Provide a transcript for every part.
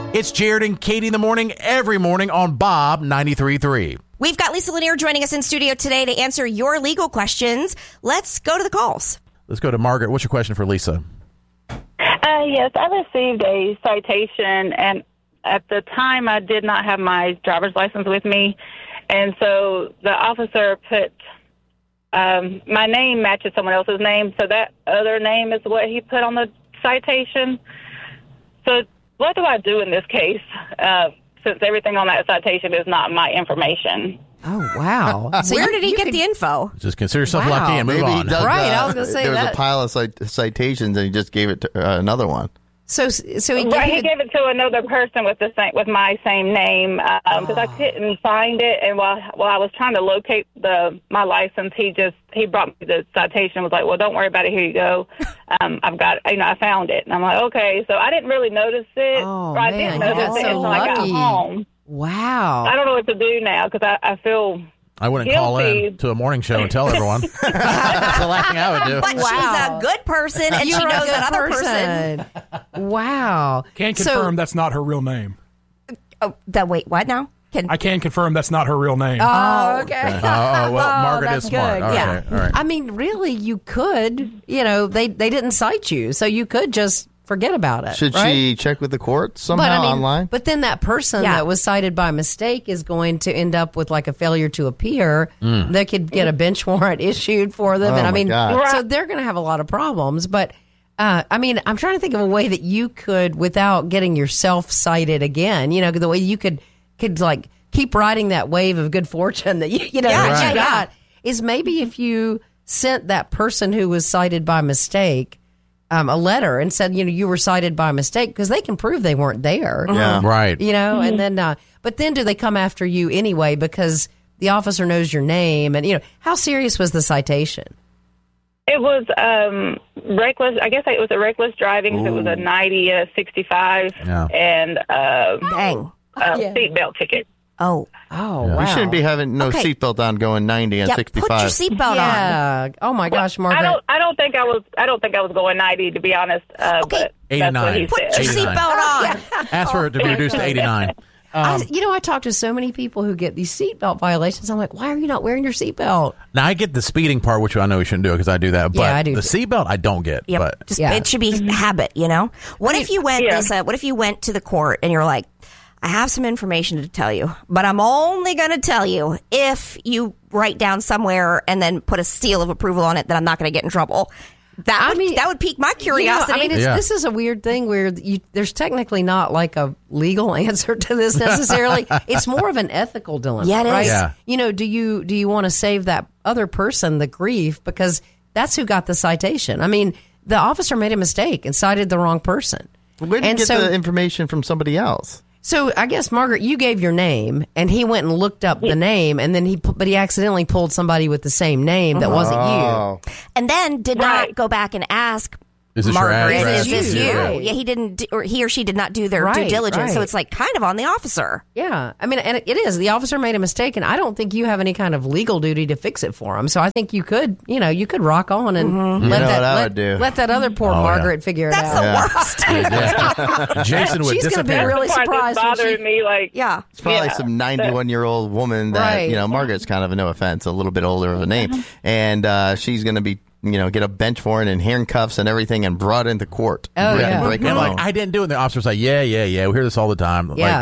It's Jared and Katie in the morning, every morning on Bob 93.3. We've got Lisa Lanier joining us in studio today to answer your legal questions. Let's go to the calls. Let's go to Margaret. What's your question for Lisa? Yes, I received a citation, and at the time I did not have my driver's license with me, and so the officer put my name matches someone else's name, so that other name is what he put on the citation. So what do I do in this case, since everything on that citation is not my information? Oh, wow. So where did he get the info? Just consider yourself lucky and move Maybe on. he dug, Right, I was gonna say there was that. a pile of citations, and he just gave it to another one. So he He gave it to another person with my same name because I couldn't find it, and while I was trying to locate my license, he brought me the citation and was like, "Well, don't worry about it. Here you go. I've got I found it." And I'm like, "Okay." So I didn't really notice it. Oh, I man, didn't you notice got it so until I got lucky. home. Wow. I don't know what to do now because I feel. I wouldn't call in to a morning show and tell everyone. That's the last thing I would do. But she's a good person, and she You're a knows good that other person. Wow. Can confirm that's not her real name. Oh, wait, what now? I can confirm that's not her real name. Oh, okay. Well, Margaret is that's smart. good. All Yeah. right, all right. I mean, really, you could, they didn't cite you, so you could just forget about it. Should right? she check with the court somehow online? But then that person that was cited by mistake is going to end up with like a failure to appear. They could get a bench warrant issued for them. Oh, and I my mean, God. so they're going to have a lot of problems. But I'm trying to think of a way that you could, without getting yourself cited again, the way you could like keep riding that wave of good fortune that you got is maybe if you sent that person who was cited by mistake a letter and said, you were cited by mistake, because they can prove they weren't there. Yeah. Right. And then, but then do they come after you anyway because the officer knows your name? And, how serious was the citation? It was reckless. I guess it was a reckless driving. So it was a 90 and a 65 and Dang. seatbelt ticket. Oh, wow. You shouldn't be having no Okay. seatbelt on going 90 and 65. Put your seatbelt on. Yeah. Oh my gosh, Margaret. I don't think I was going 90, to be honest. But 89. that's what he Put said. your 89. seatbelt on. Ask for it to be reduced to 89. I talk to so many people who get these seatbelt violations. I'm like, why are you not wearing your seatbelt? Now, I get the speeding part, which I know we shouldn't do it because I do that. But Yeah, I do the too. seatbelt, I don't get. Yep. But It should be habit, What if you went, Lisa, what if you went to the court and you're like, I have some information to tell you, but I'm only going to tell you if you write down somewhere and then put a seal of approval on it that I'm not going to get in trouble. That would pique my curiosity. This is a weird thing where there's technically not like a legal answer to this necessarily. It's more of an ethical dilemma. Yeah, it is. Right? Yeah. Do you want to save that other person the grief because that's who got the citation? I mean, the officer made a mistake and cited the wrong person. Where did you get the information from somebody else? So I guess, Margaret, you gave your name, and he went and looked up the name, and then he accidentally pulled somebody with the same name that wasn't you. And then did not go back and ask, is this your Margaret, address? is this you? Right. Yeah, he didn't, or he or she did not do their due Right, diligence. So right. it's like kind of on the officer. Yeah. I mean, and it is. The officer made a mistake, and I don't think you have any kind of legal duty to fix it for him. So I think you could rock on and let that other poor Margaret figure it That's out. the worst. Jason would She's going to be disappear. really That's why it surprised. when bothered she- me. Like, Yeah. It's probably some 91-year-old woman that, Right. Margaret's kind of, no offense, a little bit older of a name. And she's going to be, get a bench warrant and handcuffs and everything and brought into court. Oh, Break- yeah. break And it like, down. I didn't do it. And the officer's like, yeah. We hear this all the time. Yeah,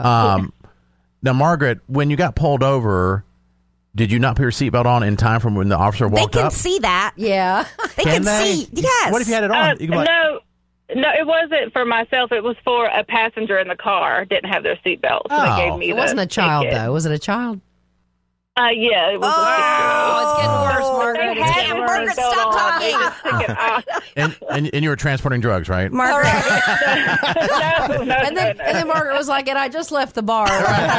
Now, Margaret, when you got pulled over, did you not put your seatbelt on in time from when the officer They walked can up? see that. Yeah. They Can can they? see. Yes. What if you had it on? You could be like, No, it wasn't for myself. It was for a passenger in the car. Didn't have their seatbelt, so they gave me It wasn't the a child, ticket. though. Was it a child? Yeah, it was. Oh, it's getting worse, Margaret. They It's had getting their worse. Margaret, seatbelt stop on. talking. They just took it off. and you were transporting drugs, right? Margaret. No, And then Margaret was like, and I just left the bar.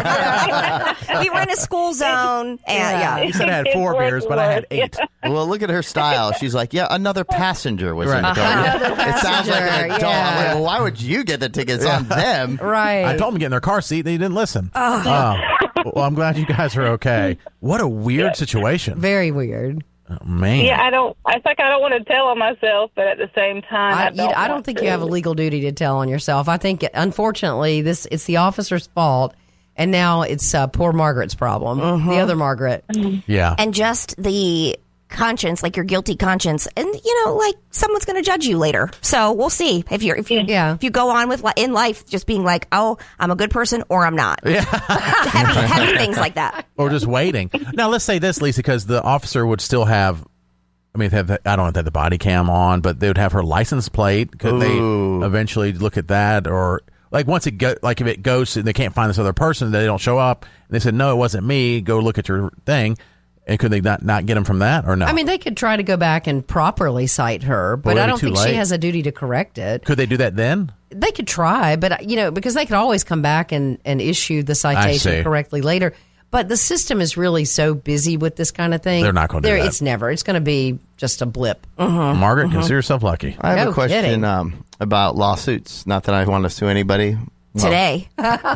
We were in a school zone. And You said I had 4 beers, but I had 8. Well, look at her style. She's like, another passenger was in the Right. car. Another It sounds like an passenger, adult. yeah. I'm like, well, why would you get the tickets on them? Right. I told them to get in their car seat, and they didn't listen. Oh. Well, I'm glad you guys are okay. What a weird situation. Very weird. Oh, man. Yeah, it's like I don't want to tell on myself, but at the same time, I don't think you have a legal duty to tell on yourself. I think, unfortunately, it's the officer's fault, and now it's poor Margaret's problem. The other Margaret. Yeah. And just the conscience, like your guilty conscience, and like someone's going to judge you later. So we'll see if you go on with in life just being like, oh, I'm a good person or I'm not. Yeah. heavy things like that. Or just waiting. Now let's say this, Lisa, because the officer would still have. I mean, I don't know if they have the body cam on, but they would have her license plate. Could they eventually look at that, or like once if it goes and they can't find this other person, they don't show up, and they said no, it wasn't me. Go look at your thing. And could they not get him from that or no? I mean, they could try to go back and properly cite her, but I don't think she has a duty to correct it. Could they do that then? They could try, but because they could always come back and issue the citation correctly later. But the system is really so busy with this kind of thing. They're not going to do that. It's going to be just a blip. Margaret, consider yourself lucky. I have a question about lawsuits. Not that I want to sue anybody. Today.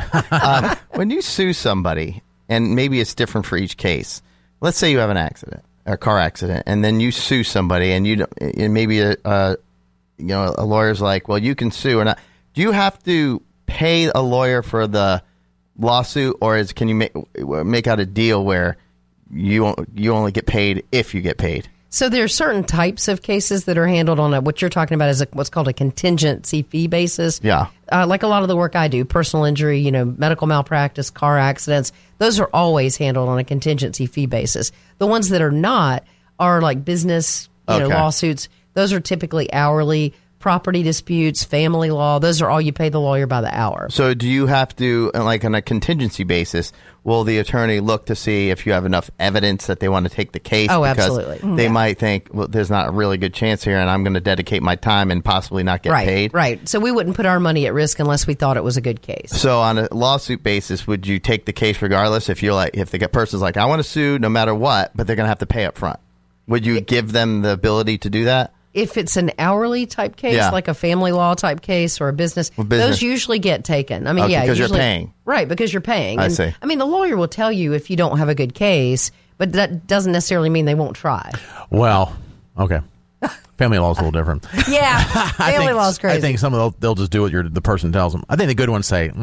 When you sue somebody, and maybe it's different for each case, let's say you have an accident, a car accident, and then you sue somebody, and maybe a lawyer's like, well, you can sue or not. Do you have to pay a lawyer for the lawsuit, or can you make out a deal where you only get paid if you get paid? So there are certain types of cases that are handled on what you're talking about is what's called a contingency fee basis. Yeah. Like a lot of the work I do, personal injury, medical malpractice, car accidents, those are always handled on a contingency fee basis. The ones that are not are like business lawsuits. Those are typically hourly. Property disputes, family law, those are all you pay the lawyer by the hour. So do you have to, like on a contingency basis, will the attorney look to see if you have enough evidence that they want to take the case? Oh, because absolutely. They might think, well, there's not a really good chance here, and I'm going to dedicate my time and possibly not get paid. Right. So we wouldn't put our money at risk unless we thought it was a good case. So on a lawsuit basis, would you take the case regardless if the person's like, I want to sue no matter what, but they're going to have to pay up front? Would you give them the ability to do that? If it's an hourly type case, like a family law type case or a business, those usually get taken. I mean, because you're paying. Right, because you're paying. I see. I mean, the lawyer will tell you if you don't have a good case, but that doesn't necessarily mean they won't try. Well, okay. Family law is a little different. Yeah, family law is crazy. I think some of they'll just do what the person tells them. I think the good ones say,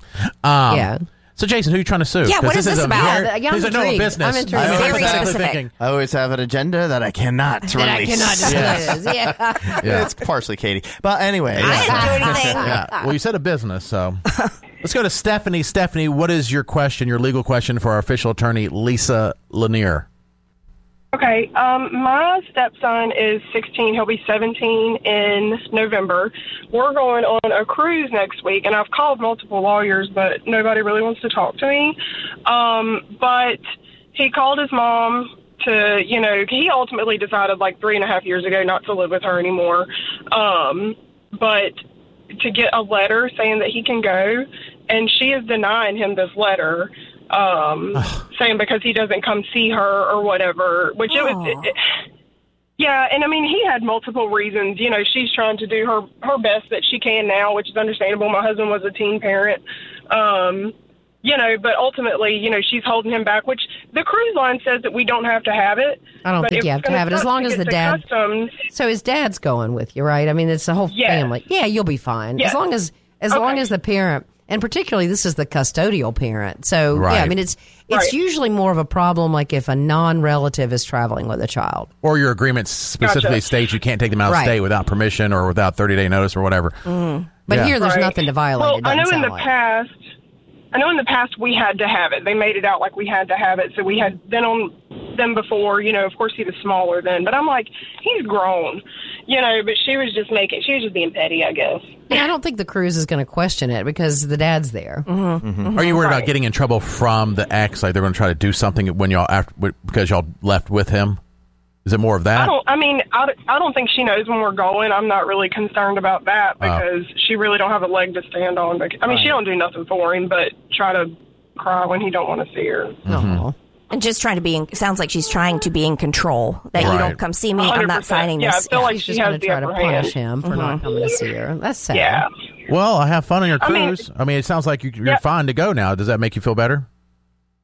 yeah. So, Jason, who are you trying to sue? Yeah, what is this about? He's like, no, business. I'm intrigued. Very specific. I always have an agenda that I cannot release. I cannot disclose. Yeah. It's partially Katie. But anyway. I didn't do anything. Yeah. Well, you said a business, so. Let's go to Stephanie. Stephanie, what is your question, your legal question for our official attorney, Lisa Lanier? Okay, my stepson is 16. He'll be 17 in November. We're going on a cruise next week, and I've called multiple lawyers, but nobody really wants to talk to me. But he called his mom to, he ultimately decided like 3.5 years ago not to live with her anymore. But to get a letter saying that he can go, and she is denying him this letter. Saying because he doesn't come see her or whatever, which yeah, and I mean, he had multiple reasons. She's trying to do her best that she can now, which is understandable. My husband was a teen parent, but ultimately, she's holding him back, which the cruise line says that we don't have to have it. I don't think you have to have it as long as the dad. Customs. So his dad's going with you, right? I mean, it's the whole family. Yeah, you'll be fine as long as the parent. And particularly, this is the custodial parent. So, yeah, I mean, it's usually more of a problem like if a non-relative is traveling with a child. Or your agreement specifically states you can't take them out of state without permission or without 30-day notice or whatever. But here, there's nothing to violate. Well, I know in the past we had to have it. They made it out like we had to have it. So we had been on them before. Of course, he was smaller then. But I'm like, he's grown. But she was just being petty, I guess. Yeah, I don't think the cruise is going to question it because the dad's there. Are you worried about getting in trouble from the ex? Like they're going to try to do something when because y'all left with him? Is it more of that? I don't think she knows when we're going. I'm not really concerned about that because she really don't have a leg to stand on. She don't do nothing for him, but try to cry when he don't want to see her. And just trying to sounds like she's trying to be in control. That you don't come see me, 100%. I'm not signing this. Yeah, I feel like she's going to try to punish him for not coming to see her. That's sad. Yeah. Well, I have fun on your cruise. It sounds like you're fine to go now. Does that make you feel better?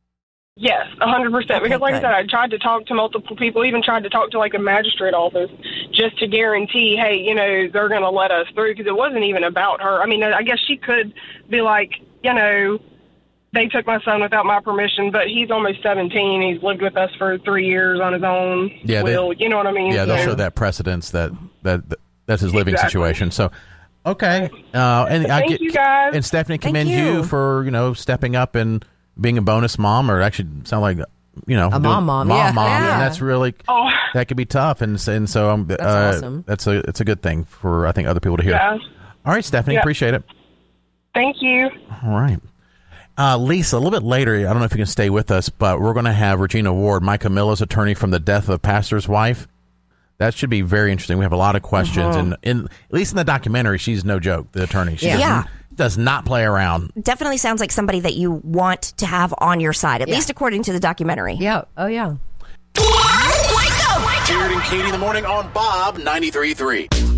Yes, 100%. Okay, Because like good. I said, I tried to talk to multiple people, even tried to talk to like the magistrate office just to guarantee, hey, you know, they're going to let us through, because it wasn't even about her. I mean, I guess she could be like, you know, they took my son without my permission, but he's almost 17. He's lived with us for 3 years on his own will. You know what I mean? Yeah, they'll So- show that precedence that's his living Exactly. situation. So, okay. And Thank you, guys. And Stephanie, Thank commend you you. for, you know, stepping up and being a bonus mom, or actually sound like, you know, A mom. Yeah. And that's really, Oh. that could be tough. And so That's awesome. It's a good thing for, I think, other people to hear. Yeah. All right, Stephanie, Yeah. appreciate it. Thank you. All right. Lisa, a little bit later, I don't know if you can stay with us, but we're going to have Regina Ward, Mike Camilla's attorney from the death of a pastor's wife. That should be very interesting. We have a lot of questions. And at least in the documentary, she's no joke, the attorney. She Yeah. does not play around. Definitely sounds like somebody that you want to have on your side, at least according to the documentary. Yeah. Oh, yeah. Jared and Katie in the morning on Bob 93.3.